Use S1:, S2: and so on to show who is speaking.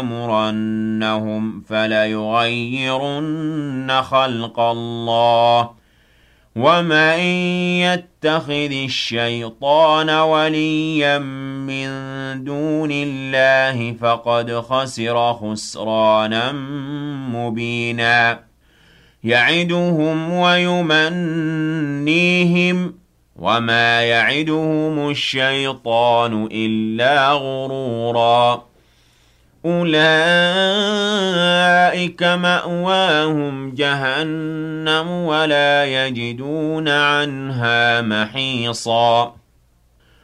S1: لَنَأْمُرَنَّهُمْ فَلَيُغَيِّرُنَّ خَلْقَ اللَّهِ ۚ وَمَن يَتَّخِذِ الشَّيْطَانَ وَلِيًّا مِّن دُونِ اللَّهِ فَقَدْ خَسِرَ خُسْرَانًا مُّبِينًا يَعِدُهُمْ وَيُمَنِّيهِمْ ۖ وَمَا يَعِدُهُمُ الشَّيْطَانُ إِلَّا غُرُورًا أُولَٰئِكَ مَأْوَاهُمْ جَهَنَّمُ وَلَا يَجِدُونَ عَنْهَا مَحِيصًا